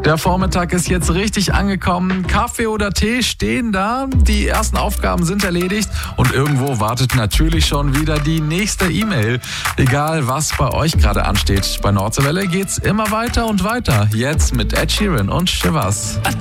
Der Vormittag ist jetzt richtig angekommen. Kaffee oder Tee stehen da. Die ersten Aufgaben sind erledigt und irgendwo wartet natürlich schon wieder die nächste E-Mail. Egal, was bei euch gerade ansteht. Bei Nordseewelle geht's immer weiter und weiter. Jetzt mit Ed Sheeran und Shivers.